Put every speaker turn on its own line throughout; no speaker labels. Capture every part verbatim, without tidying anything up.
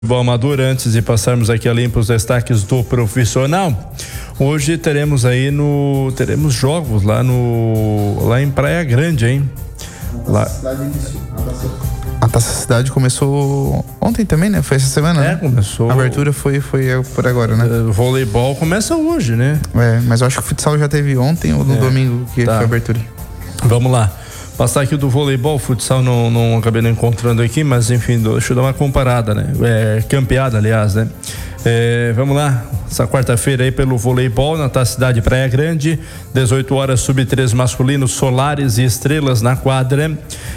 Bom, Amador, antes de passarmos aqui a limpo os destaques do profissional, hoje teremos aí no teremos jogos lá no lá em Praia Grande, hein? Lá...
A Taça Cidade começou ontem também, né? Foi essa semana,
É,
né?
começou.
A abertura foi, foi por agora, né?
O voleibol começa hoje, né?
É, mas eu acho que o futsal já teve ontem ou no
É,
domingo que
tá.
foi a abertura.
Vamos lá. Passar aqui do voleibol, futsal não, não acabei não encontrando aqui, mas enfim, deixa eu dar uma comparada, né? É, campeada, aliás, né? É, vamos lá, essa quarta-feira aí pelo voleibol na Taça Cidade Praia Grande, dezoito horas, sub três masculino, Solares e Estrelas na quadra.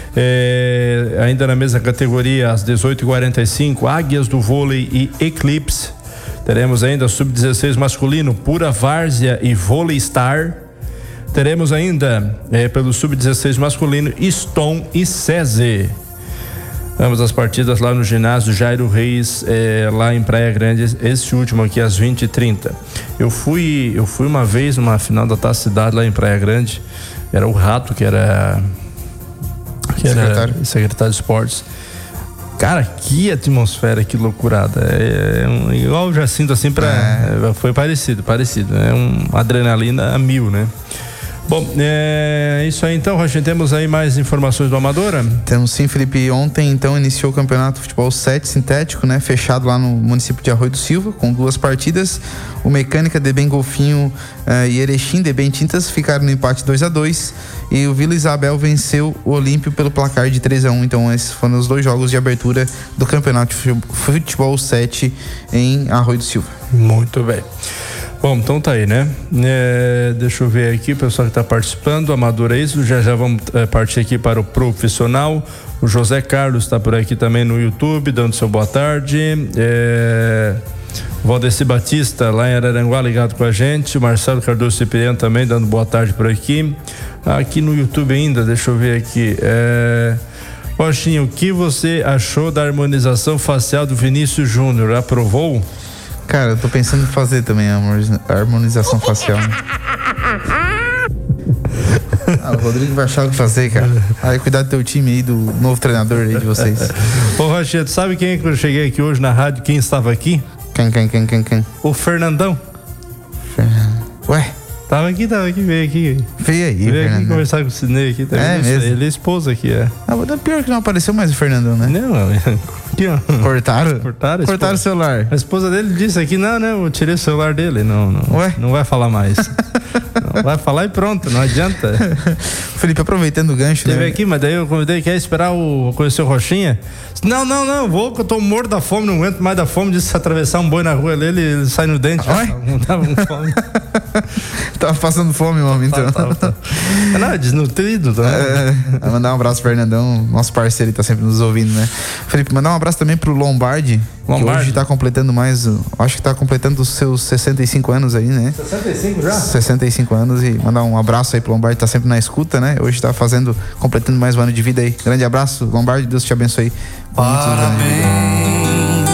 É, ainda na mesma categoria, às dezoito e quarenta e cinco, Águias do Vôlei e Eclipse. Teremos ainda sub dezesseis masculino, Pura Várzea e Vôlei Star. Teremos ainda, é, pelo sub dezesseis masculino, Stone e Cese. Ambas as partidas lá no ginásio Jairo Reis, é, lá em Praia Grande, esse último aqui às vinte e trinta. Eu fui, eu fui uma vez numa final da Taça Cidade lá em Praia Grande, era o Rato, que era, que era secretário. secretário de esportes. Cara, que atmosfera, que loucurada. É, é um, igual o Jacinto, assim, pra, é. foi parecido, parecido. É uma adrenalina a mil, né? Bom, é isso aí então, Rocha. Temos aí mais informações do Amadora?
Temos sim, Felipe. Ontem então iniciou o campeonato de futebol sete sintético, né? Fechado lá no município de Arroio do Silva, com duas partidas. O Mecânica de Bem Golfinho uh, e Erechim de Bem Tintas ficaram no empate dois a dois. E o Vila Isabel venceu o Olímpio pelo placar de três a um. Então esses foram os dois jogos de abertura do campeonato de futebol sete em Arroio do Silva.
Muito bem. Bom, então tá aí, né? É, deixa eu ver aqui o pessoal que tá participando. Amador, é isso. Já já vamos é, partir aqui para o profissional. O José Carlos está por aqui também no YouTube, dando seu boa tarde. É, o Valdeci Batista, lá em Araranguá, ligado com a gente. O Marcelo Cardoso Cipriano também dando boa tarde por aqui. Aqui no YouTube ainda, deixa eu ver aqui. É... Rochinha, o que você achou da harmonização facial do Vinícius Júnior? Aprovou?
Cara, eu tô pensando em fazer também a harmonização facial. Né? Ah, o Rodrigo vai achar o que fazer, cara. Aí, cuidar do teu time aí, do novo treinador aí de vocês.
Ô, Rocha, tu sabe quem é que eu cheguei aqui hoje na rádio? Quem estava aqui?
Quem, quem, quem, quem, quem?
O Fernandão.
Ué?
Tava aqui, tava aqui, veio aqui.
Veio aí,
Veio
Fernandão.
aqui conversar com o Sidney aqui também.
É mesmo?
Ele é esposa aqui, é.
Ah, pior que não apareceu mais o Fernandão, né?
Não, aqui, ó.
Cortaram?
Cortaram,
Cortaram o celular.
A esposa dele disse aqui, não, né? Eu tirei o celular dele. Não, não.
Ué?
Não vai falar mais. Não, vai falar e pronto, não adianta.
Felipe, aproveitando o gancho,
Teve
né?
aqui, mas daí eu convidei, quer esperar o conhecer o Rochinha? Não, não, não, vou, que eu tô morto da fome, não aguento mais da fome. Disse se atravessar um boi na rua ali, ele, ele sai no dente.
Ué?
Já, não tava com fome.
Tava passando fome, homem, então.
Tá, tá, tá. Não, é desnutrido, tá?
É, mandar um abraço pro Fernandão, nosso parceiro, ele tá sempre nos ouvindo, né? Felipe, mandar um abraço também pro Lombardi,
Lombardi.
que hoje tá completando mais, acho que tá completando os seus sessenta e cinco anos aí, né?
sessenta e cinco já?
sessenta e cinco anos, e mandar um abraço aí pro Lombardi, tá sempre na escuta, né? Hoje tá fazendo, completando mais um ano de vida aí. Grande abraço, Lombardi, Deus te abençoe.
Parabéns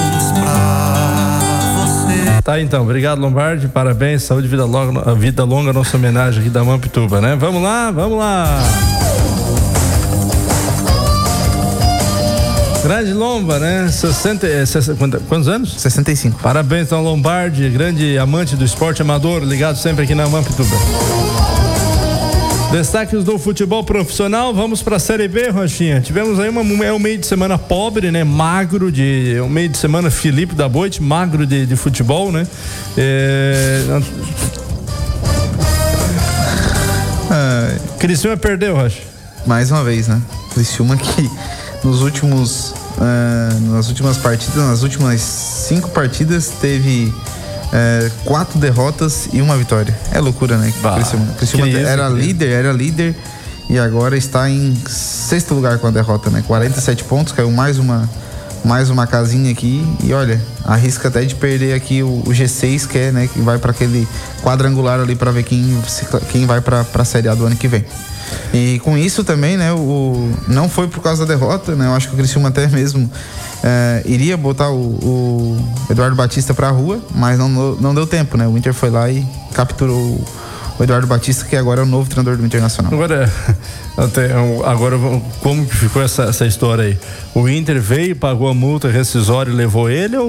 pra você.
Tá, então, obrigado, Lombardi, parabéns, saúde, vida longa, vida longa, nossa homenagem aqui da Mampituba, né? Vamos lá, vamos lá. Grande Lomba, né? sessenta, sessenta, quantos anos?
sessenta e cinco.
Parabéns, então, Lombardi, grande amante do esporte amador, ligado sempre aqui na Mampituba. Destaques do futebol profissional, vamos para a Série B, Rochinha. Tivemos aí uma, é um meio de semana pobre, né? Magro de, um meio de semana Felipe da Boite, magro de, de futebol, né? É...
Ah,
Criciúma perdeu, Rocha.
mais uma vez, né? Criciúma que nos últimos, uh, nas últimas partidas, nas últimas cinco partidas teve uh, quatro derrotas e uma vitória. É loucura, né?
Bah,
Criciúma, Criciúma
que
era
isso,
líder, era líder e agora está em sexto lugar com a derrota, né? quarenta e sete pontos, caiu mais uma mais uma casinha aqui e olha, arrisca até de perder aqui o, o G seis, que é, né, que vai para aquele quadrangular ali para ver quem quem vai para para a Série A do ano que vem. E com isso também, né, o, não foi por causa da derrota, né, eu acho que o Criciúma até mesmo é, iria botar o, o Eduardo Batista pra rua, mas não, não deu tempo, né, o Inter foi lá e capturou o, o Eduardo Batista, que agora é o novo treinador do Internacional.
Agora, até, agora como que ficou essa, essa história aí? O Inter veio, pagou a multa rescisória e levou ele, ou